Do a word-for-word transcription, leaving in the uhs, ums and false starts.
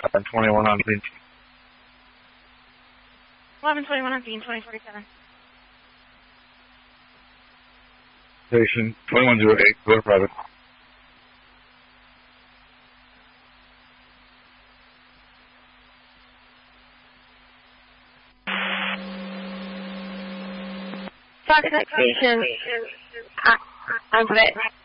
eleven twenty-one on Bean. eleven twenty-one on Bean, twenty forty-seven. Station twenty-one oh eight, go to private. Fox Next Station. I'm it.